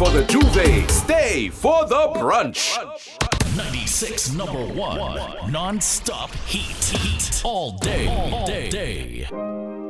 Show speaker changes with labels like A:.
A: for the duvet, stay for the brunch.
B: 96 #1 non-stop heat all day.